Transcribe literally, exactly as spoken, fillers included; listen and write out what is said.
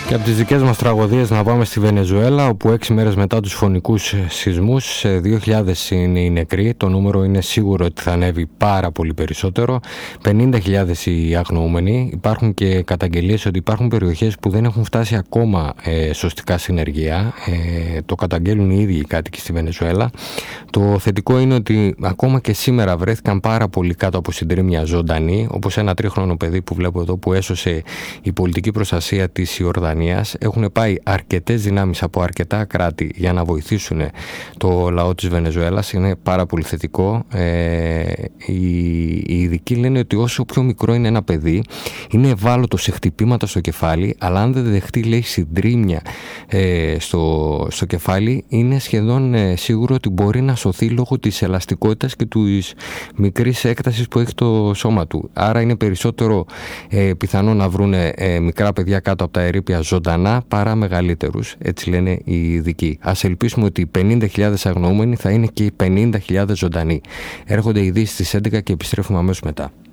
Και από τις δικές μας τραγωδίες να πάμε στη Βενεζουέλα, όπου έξι μέρες μετά τους φωνικούς σεισμούς, δύο χιλιάδες είναι οι νεκροί. Το νούμερο είναι σίγουρο ότι θα ανέβει πάρα πολύ περισσότερο. πενήντα χιλιάδες οι αγνοούμενοι. Υπάρχουν και καταγγελίες ότι υπάρχουν περιοχές που δεν έχουν φτάσει ακόμα ε, σωστικά συνεργεία. Ε, το καταγγέλουν οι ίδιοι οι κάτοικοι στη Βενεζουέλα. Το θετικό είναι ότι ακόμα και σήμερα βρέθηκαν πάρα πολύ κάτω από συντρίμμια ζωντανοί, όπως ένα τρίχρονο παιδί που βλέπω εδώ που έσωσε η πολιτική προστασία της Ιορδανίας. Έχουν πάει αρκετές δυνάμεις από αρκετά κράτη για να βοηθήσουν το λαό της Βενεζουέλας. Είναι πάρα πολύ θετικό. Ε, οι, οι ειδικοί λένε ότι όσο πιο μικρό είναι ένα παιδί, είναι ευάλωτο σε χτυπήματα στο κεφάλι, αλλά αν δεν δεχτεί, λέει, συντρίμμια ε, στο, στο κεφάλι, είναι σχεδόν ε, σίγουρο ότι μπορεί να σωθεί λόγω της ελαστικότητας και της μικρής έκτασης που έχει το σώμα του. Άρα είναι περισσότερο ε, πιθανό να βρουν ε, μικρά παιδιά κάτω από τα ερείπια ζωντανά παρά μεγαλύτερους, έτσι λένε οι ειδικοί. Ας ελπίσουμε ότι οι πενήντα χιλιάδες αγνοούμενοι θα είναι και οι πενήντα χιλιάδες ζωντανοί. Έρχονται ειδήσεις στις έντεκα και επιστρέφουμε αμέσως μετά.